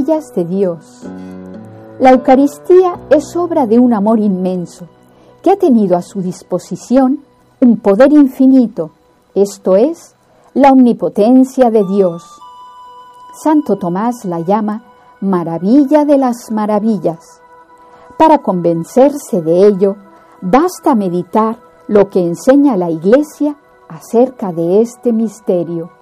maravillas de Dios. La Eucaristía es obra de un amor inmenso, que ha tenido a su disposición un poder infinito, esto es, la omnipotencia de Dios. Santo Tomás la llama maravilla de las maravillas. Para convencerse de ello, basta meditar lo que enseña la Iglesia acerca de este misterio.